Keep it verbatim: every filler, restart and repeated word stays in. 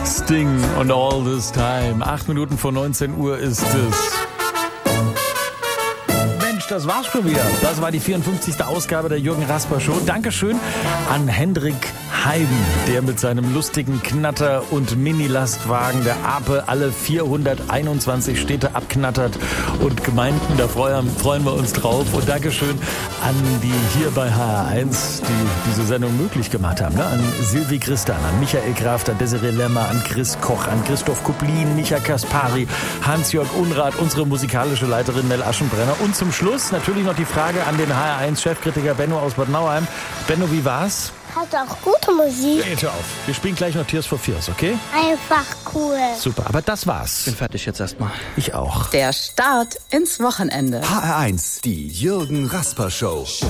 Sting und All This Time. Acht Minuten vor neunzehn Uhr ist es. Mensch, das war's schon wieder. Das war die vierundfünfzigste Ausgabe der Jürgen Rasper Show. Dankeschön an Hendrik Heiben, der mit seinem lustigen Knatter- und Mini-Lastwagen der Ape alle vierhunderteinundzwanzig Städte abknattert und Gemeinden. Da freuen, freuen wir uns drauf. Und Dankeschön an die hier bei H R eins, die diese Sendung möglich gemacht haben. Ne? An Sylvie Christan, an Michael Kraft, an Desiree Lemmer, an Chris Koch, an Christoph Kuplin, Micha Kaspari, Hans-Jörg Unrath, unsere musikalische Leiterin Mel Aschenbrenner. Und zum Schluss natürlich noch die Frage an den H R eins Chefkritiker Benno aus Bad Nauheim. Benno, wie war's? Hat auch gute Musik. Ja, jetzt hör auf. Wir spielen gleich noch Tears for Fears, okay? Einfach cool. Super, aber das war's. Bin fertig jetzt erstmal. Ich auch. Der Start ins Wochenende. H R eins, die Jürgen Rasper Show.